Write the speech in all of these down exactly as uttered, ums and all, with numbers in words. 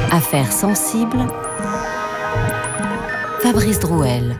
Affaires sensibles. Fabrice Drouel.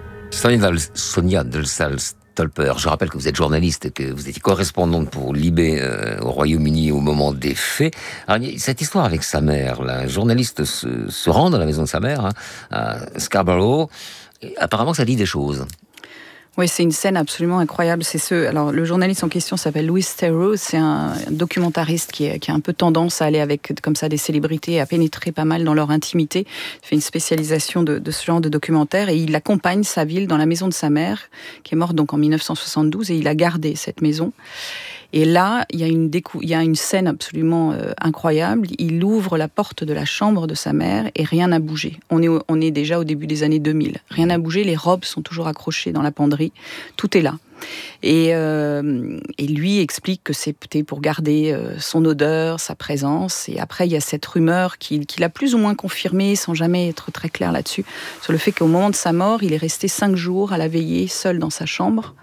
Sonia Delsalle-Stolper, je rappelle que vous êtes journaliste et que vous étiez correspondante pour Libé euh, au Royaume-Uni au moment des faits. Alors, il y a cette histoire avec sa mère, la journaliste se, se rend dans la maison de sa mère, hein, à Scarborough, et apparemment ça dit des choses. Oui, c'est une scène absolument incroyable. C'est ce. Alors, le journaliste en question s'appelle Louis Theroux. C'est un documentariste qui, est, qui a un peu tendance à aller avec comme ça des célébrités, à pénétrer pas mal dans leur intimité. Il fait une spécialisation de, de ce genre de documentaire et il accompagne sa ville dans la maison de sa mère, qui est morte donc en dix-neuf cent soixante-douze, et il a gardé cette maison. Et là, il y a une, décou- il y a une scène absolument euh, incroyable. Il ouvre la porte de la chambre de sa mère et rien n'a bougé. On est, au, on est déjà au début des années deux mille. Rien n'a bougé, les robes sont toujours accrochées dans la penderie. Tout est là. Et, euh, et lui explique que c'était pour garder euh, son odeur, sa présence. Et après, il y a cette rumeur qu'il, qu'il a plus ou moins confirmée, sans jamais être très clair là-dessus, sur le fait qu'au moment de sa mort, il est resté cinq jours à la veiller, seul dans sa chambre.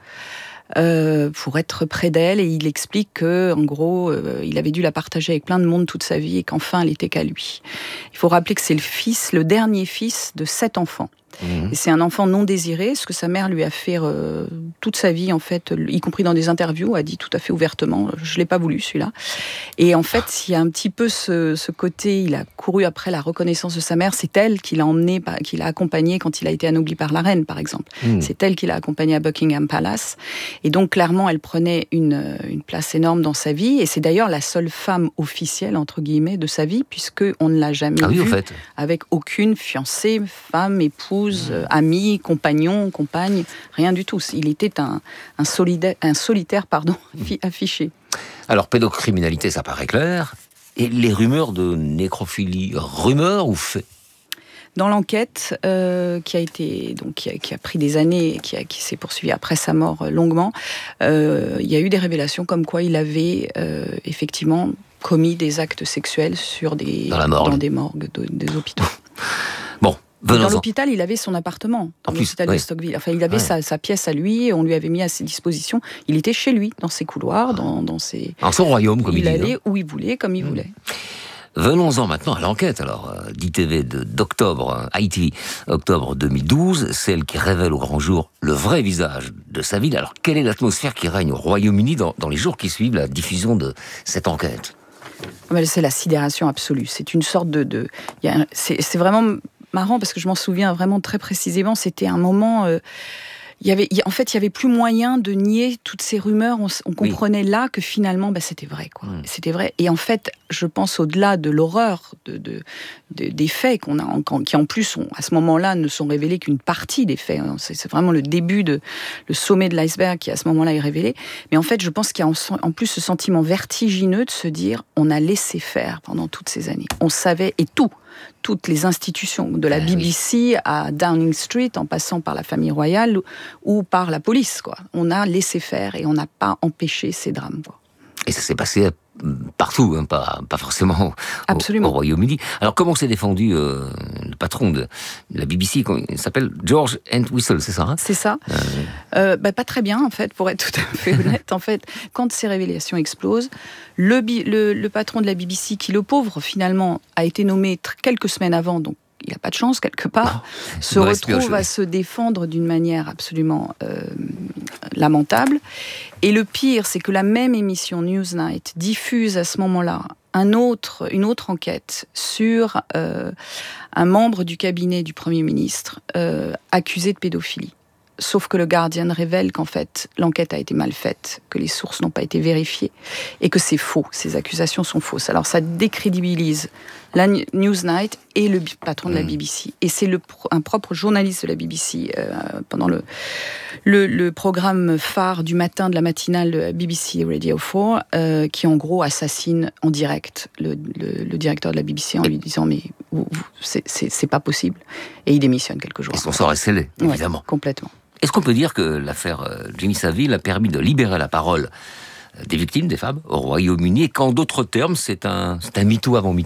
Euh, pour être près d'elle, et il explique que, en gros, euh, il avait dû la partager avec plein de monde toute sa vie et qu'enfin elle était qu'à lui. Il faut rappeler que c'est le fils, le dernier fils de sept enfants. Mmh. Et c'est un enfant non désiré, ce que sa mère lui a fait euh, toute sa vie, en fait, y compris dans des interviews, a dit tout à fait ouvertement, je l'ai pas voulu celui-là. Et en fait, il y a un petit peu ce, ce côté, il a couru après la reconnaissance de sa mère, c'est elle qui l'a emmené, qui l'a accompagné quand il a été anobli par la reine, par exemple. Mmh. C'est elle qui l'a accompagné à Buckingham Palace. Et donc, clairement, elle prenait une, une place énorme dans sa vie, et c'est d'ailleurs la seule femme officielle, entre guillemets, de sa vie, puisqu'on ne l'a jamais ah oui, vue au fait. Avec aucune fiancée, femme, épouse, Euh, ami, compagnon, compagne, rien du tout. Il était un, un, solidaire, un solitaire pardon, affiché. Alors, pédocriminalité, ça paraît clair. Et les rumeurs de nécrophilie, rumeurs ou faits ? Dans l'enquête euh, qui a été donc qui a, qui a pris des années, qui, a, qui s'est poursuivie après sa mort euh, longuement, euh, il y a eu des révélations comme quoi il avait euh, effectivement commis des actes sexuels sur des dans, la morgue. dans des morgues de, des hôpitaux. Bon. Dans l'hôpital, il avait son appartement, dans en l'hôpital plus, de oui. Stockville. Enfin, il avait ouais. sa, sa pièce à lui, on lui avait mis à ses dispositions. Il était chez lui, dans ses couloirs, dans, dans ses... En son royaume, comme il, il dit. Il allait hein. où il voulait, comme il mmh. voulait. Venons-en maintenant à l'enquête, alors, euh, d'I T V de, d'octobre, euh, I T V, octobre deux mille douze, celle qui révèle au grand jour le vrai visage de sa ville. Alors, quelle est l'atmosphère qui règne au Royaume-Uni dans, dans les jours qui suivent la diffusion de cette enquête ? C'est la sidération absolue. C'est une sorte de... de y a un, c'est, c'est vraiment... marrant parce que je m'en souviens vraiment très précisément. C'était un moment. Euh, il y avait, il, en fait, il y avait plus moyen de nier toutes ces rumeurs. On, on comprenait oui. là que finalement, bah, c'était vrai, quoi. Mmh. C'était vrai. Et en fait, je pense au-delà de l'horreur de, de, de des faits qu'on a, en, qui en plus, ont, à ce moment-là, ne sont révélés qu'une partie des faits. C'est, c'est vraiment le début de le sommet de l'iceberg qui à ce moment-là est révélé. Mais en fait, je pense qu'il y a en, en plus ce sentiment vertigineux de se dire, on a laissé faire pendant toutes ces années. On savait et tout. Toutes les institutions, de la B B C à Downing Street, en passant par la famille royale ou, ou par la police, quoi. On a laissé faire et on n'a pas empêché ces drames, quoi. Et ça s'est passé partout, hein, pas, pas forcément au, au Royaume-Uni. Alors, comment s'est défendu euh, le patron de la B B C, il s'appelle George Entwistle, c'est ça hein C'est ça. Euh... Euh, bah, pas très bien, en fait, pour être tout à fait honnête. En fait, quand ces révélations explosent, le, le, le patron de la B B C, qui le pauvre, finalement, a été nommé t- quelques semaines avant, donc il n'a pas de chance, quelque part, non, se retrouve à se défendre d'une manière absolument euh, lamentable. Et le pire, c'est que la même émission Newsnight diffuse à ce moment-là un autre, une autre enquête sur euh, un membre du cabinet du Premier ministre euh, accusé de pédophilie. Sauf que le Guardian révèle qu'en fait, l'enquête a été mal faite, que les sources n'ont pas été vérifiées, et que c'est faux, ces accusations sont fausses. Alors ça décrédibilise la Newsnight et le patron de la B B C. Et c'est le, un propre journaliste de la B B C, euh, pendant le, le, le programme phare du matin de la matinale de B B C Radio quatre, euh, qui en gros assassine en direct le, le, le directeur de la B B C en lui disant « mais vous, vous, c'est, c'est, c'est pas possible ». Et il démissionne quelques jours après. Et son sort est scellé, évidemment. Ouais, complètement. Est-ce qu'on peut dire que l'affaire Jimmy Savile a permis de libérer la parole des victimes, des femmes, au Royaume-Uni, et qu'en d'autres termes, c'est un, c'est un MeToo avant MeToo ?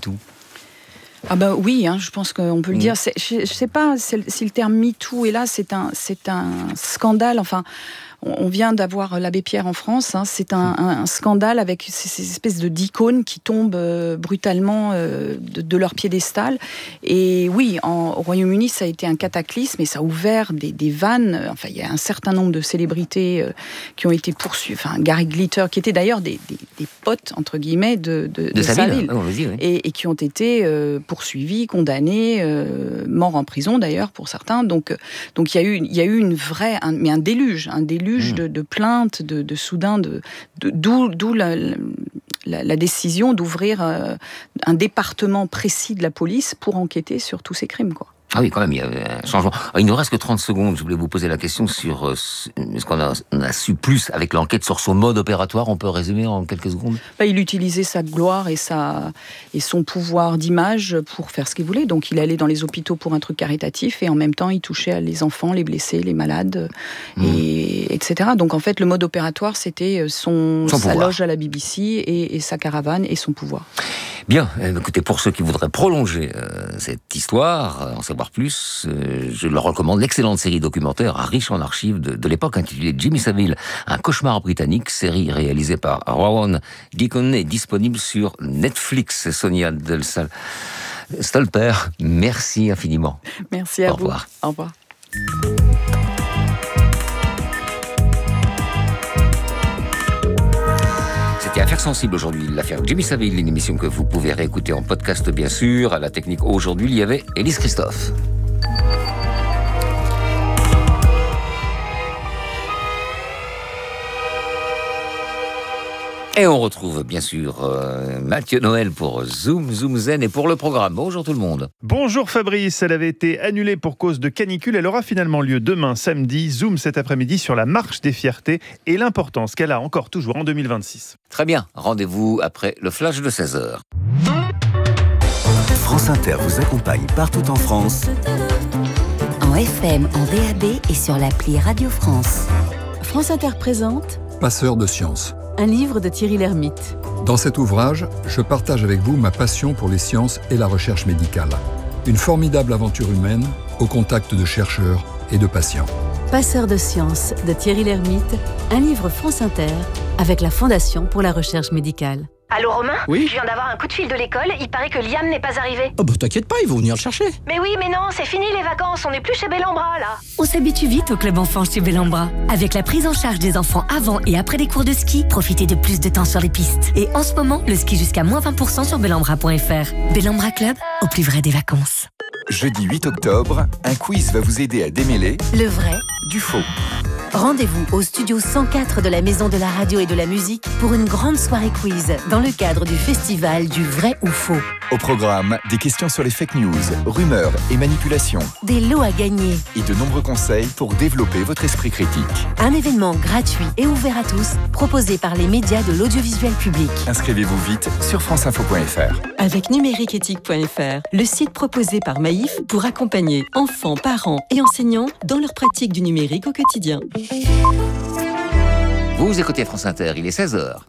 Ah ben oui, hein, je pense qu'on peut le mmh. dire. C'est, je ne sais pas si le terme MeToo est là, c'est un, c'est un scandale. Enfin, on vient d'avoir l'abbé Pierre en France. Hein, c'est un, un, un scandale avec ces, ces espèces de d'icônes qui tombent euh, brutalement euh, de, de leur piédestal. Et oui, en, au Royaume-Uni, ça a été un cataclysme et ça a ouvert des, des vannes. Enfin, il y a un certain nombre de célébrités euh, qui ont été poursuivies. Enfin, Gary Glitter, qui était d'ailleurs des, des, des potes entre guillemets de, de, de, de Savile, oh, vas-y, oui. et, et qui ont été euh, poursuivis, condamnés, euh, morts en prison d'ailleurs pour certains. Donc, donc il y a eu, il y a eu une vraie, un, mais un déluge, un déluge mmh. de, de plaintes, de, de soudain, de, de d'où, d'où la, la, la décision d'ouvrir euh, un département précis de la police pour enquêter sur tous ces crimes, quoi. Ah oui, quand même, il y a un changement. Il nous reste que trente secondes. Je voulais vous poser la question sur euh, ce qu'on a, on a su plus avec l'enquête sur son mode opératoire. On peut résumer en quelques secondes ? Bah, il utilisait sa gloire et, sa, et son pouvoir d'image pour faire ce qu'il voulait. Donc il allait dans les hôpitaux pour un truc caritatif et en même temps il touchait les enfants, les blessés, les malades, mmh. et, etc. Donc en fait le mode opératoire c'était son, son sa pouvoir. loge à la B B C et, et sa caravane et son pouvoir. Bien, écoutez, pour ceux qui voudraient prolonger euh, cette histoire, en savoir plus, euh, je leur recommande l'excellente série documentaire riche en archives de, de l'époque intitulée Jimmy Savile, un cauchemar britannique, série réalisée par Rowan Deacon, disponible sur Netflix. Sonia Del-Sal Stolper, merci infiniment. Merci à Au vous. Revoir. Au revoir. C'était Affaires sensibles aujourd'hui, l'affaire Jimmy Savile, une émission que vous pouvez réécouter en podcast bien sûr. À la technique aujourd'hui, il y avait Élise Christophe. Et on retrouve bien sûr euh, Mathieu Noël pour Zoom, Zoom Zen et pour le programme. Bonjour tout le monde. Bonjour Fabrice, elle avait été annulée pour cause de canicule. Elle aura finalement lieu demain samedi. Zoom cet après-midi sur la marche des fiertés et l'importance qu'elle a encore toujours en deux mille vingt-six. Très bien, rendez-vous après le flash de seize heures. France Inter vous accompagne partout en France. En F M, en D A B et sur l'appli Radio France. France Inter présente Passeur de sciences. Un livre de Thierry Lhermitte. Dans cet ouvrage, je partage avec vous ma passion pour les sciences et la recherche médicale. Une formidable aventure humaine au contact de chercheurs et de patients. Passeur de sciences de Thierry Lhermitte, un livre France Inter avec la Fondation pour la recherche médicale. Allô Romain ? Oui ? Je viens d'avoir un coup de fil de l'école, il paraît que Liam n'est pas arrivé. Oh bah t'inquiète pas, ils vont venir le chercher. Mais oui, mais non, c'est fini les vacances, on n'est plus chez Bellambra là. On s'habitue vite au club enfant chez Bellambra. Avec la prise en charge des enfants avant et après les cours de ski, profitez de plus de temps sur les pistes. Et en ce moment, le ski jusqu'à moins vingt pour cent sur bellambra point f r. Bellambra Club, au plus vrai des vacances. Jeudi huit octobre, un quiz va vous aider à démêler Le vrai du faux. Rendez-vous au studio cent quatre de la Maison de la Radio et de la Musique pour une grande soirée quiz dans le cadre du festival du vrai ou faux. Au programme, des questions sur les fake news, rumeurs et manipulations. Des lots à gagner. Et de nombreux conseils pour développer votre esprit critique. Un événement gratuit et ouvert à tous, proposé par les médias de l'audiovisuel public. Inscrivez-vous vite sur franceinfo point f r. Avec numériqueéthique point f r, le site proposé par Maïf pour accompagner enfants, parents et enseignants dans leur pratique du numérique au quotidien. Vous écoutez France Inter, il est seize heures.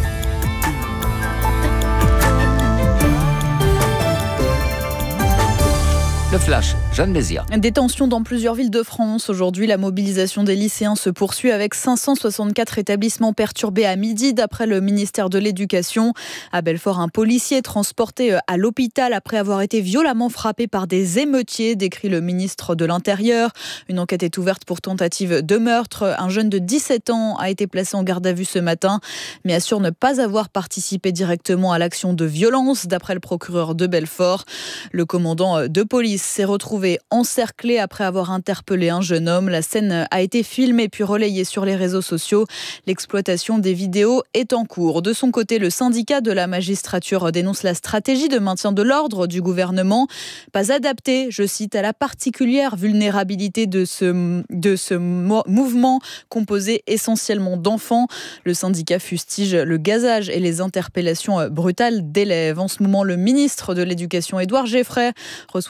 Le flash, Jeanne Bézia. Des tensions dans plusieurs villes de France. Aujourd'hui, la mobilisation des lycéens se poursuit avec cinq cent soixante-quatre établissements perturbés à midi, d'après le ministère de l'Éducation. À Belfort, un policier est transporté à l'hôpital après avoir été violemment frappé par des émeutiers, décrit le ministre de l'Intérieur. Une enquête est ouverte pour tentative de meurtre. Un jeune de dix-sept ans a été placé en garde à vue ce matin, mais assure ne pas avoir participé directement à l'action de violence, d'après le procureur de Belfort. Le commandant de police s'est retrouvé encerclé après avoir interpellé un jeune homme. La scène a été filmée puis relayée sur les réseaux sociaux. L'exploitation des vidéos est en cours. De son côté, le syndicat de la magistrature dénonce la stratégie de maintien de l'ordre du gouvernement, pas adaptée, je cite, à la particulière vulnérabilité de ce, de ce mouvement composé essentiellement d'enfants. Le syndicat fustige le gazage et les interpellations brutales d'élèves. En ce moment, le ministre de l'Éducation, Édouard Geffray, reçoit différents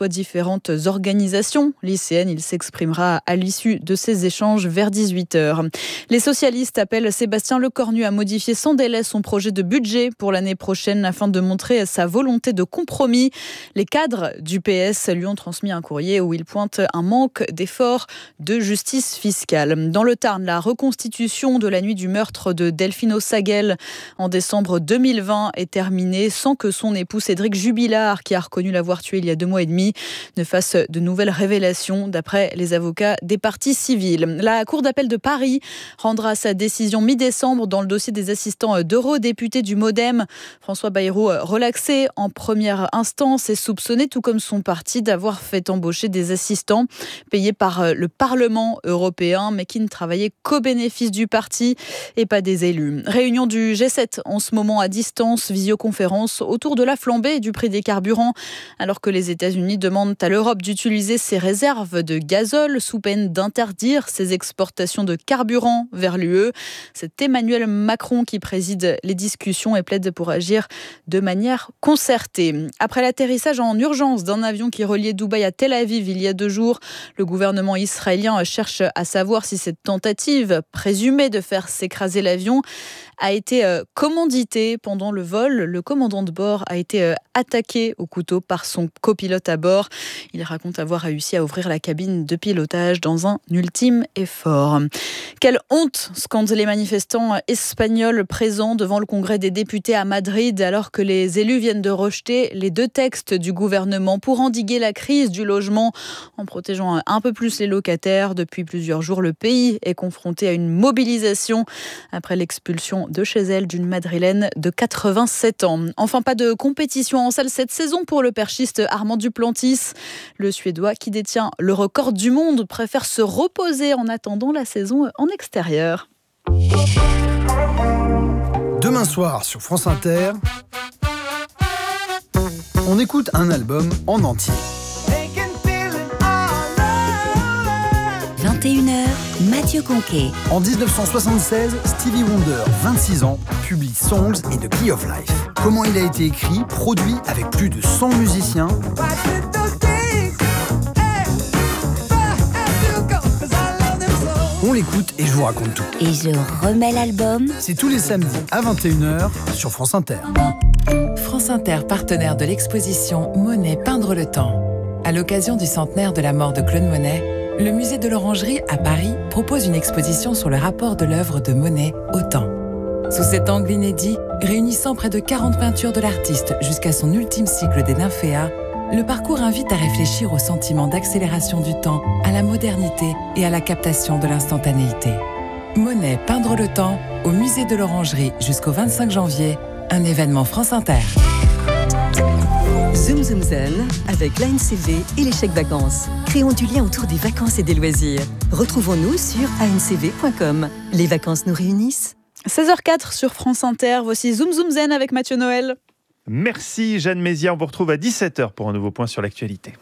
différentes organisations lycéennes. Il s'exprimera à l'issue de ces échanges vers dix-huit heures. Les socialistes appellent Sébastien Lecornu à modifier sans délai son projet de budget pour l'année prochaine afin de montrer sa volonté de compromis. Les cadres du P S lui ont transmis un courrier où il pointe un manque d'efforts de justice fiscale. Dans le Tarn, la reconstitution de la nuit du meurtre de Delphine Ossaguel en décembre deux mille vingt est terminée sans que son époux Cédric Jubilard, qui a reconnu l'avoir tué il y a deux mois et demi, ne fasse de nouvelles révélations d'après les avocats des parties civiles. La Cour d'appel de Paris rendra sa décision mi-décembre dans le dossier des assistants d'eurodéputés du Modem. François Bayrou, relaxé en première instance, est soupçonné, tout comme son parti, d'avoir fait embaucher des assistants payés par le Parlement européen, mais qui ne travaillaient qu'au bénéfice du parti et pas des élus. Réunion du G sept en ce moment à distance, visioconférence autour de la flambée du prix des carburants, alors que les États-Unis demandent à l'Europe d'utiliser ses réserves de gazole sous peine d'interdire ses exportations de carburant vers l'U E. C'est Emmanuel Macron qui préside les discussions et plaide pour agir de manière concertée. Après l'atterrissage en urgence d'un avion qui reliait Dubaï à Tel Aviv il y a deux jours, le gouvernement israélien cherche à savoir si cette tentative présumée de faire s'écraser l'avion a été commanditée pendant le vol. Le commandant de bord a été attaqué au couteau par son copilote à bord. Il raconte avoir réussi à ouvrir la cabine de pilotage dans un ultime effort. Quelle honte, scandent les manifestants espagnols présents devant le Congrès des députés à Madrid, alors que les élus viennent de rejeter les deux textes du gouvernement pour endiguer la crise du logement en protégeant un peu plus les locataires. Depuis plusieurs jours, le pays est confronté à une mobilisation après l'expulsion de chez elle d'une Madrilène de quatre-vingt-sept ans. Enfin, pas de compétition en salle cette saison pour le perchiste Armand Duplantis. Le Suédois, qui détient le record du monde, préfère se reposer en attendant la saison en extérieur. Demain soir sur France Inter, on écoute un album en entier. vingt et une heures, Mathieu Conquet. En dix-neuf cent soixante-seize, Stevie Wonder, vingt-six ans, publie Songs et The Key of Life. Comment il a été écrit, produit avec plus de cent musiciens. On l'écoute et je vous raconte tout. Et je remets l'album. C'est tous les samedis à vingt et une heures sur France Inter. France Inter, partenaire de l'exposition Monet Peindre le temps. À l'occasion du centenaire de la mort de Claude Monet, le musée de l'Orangerie à Paris propose une exposition sur le rapport de l'œuvre de Monet au temps. Sous cet angle inédit, réunissant près de quarante peintures de l'artiste jusqu'à son ultime cycle des Nymphéas, le parcours invite à réfléchir au sentiment d'accélération du temps, à la modernité et à la captation de l'instantanéité. Monet Peindre le temps au musée de l'Orangerie jusqu'au vingt-cinq janvier, un événement France Inter. Zoom Zoom Zen avec l'A N C V et les chèques vacances. Créons du lien autour des vacances et des loisirs. Retrouvons-nous sur a n c v point com. Les vacances nous réunissent. seize heures quatre sur France Inter. Voici Zoom Zoom Zen avec Mathieu Noël. Merci Jeanne Mézières. On vous retrouve à dix-sept heures pour un nouveau point sur l'actualité.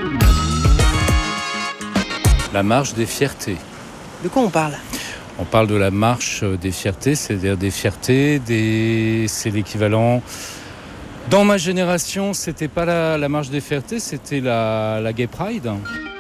La marche des fiertés. De quoi on parle ? On parle de la marche des fiertés, c'est-à-dire des fiertés, des... c'est l'équivalent... Dans ma génération, c'était pas la, la marche des fiertés, c'était la, la Gay Pride.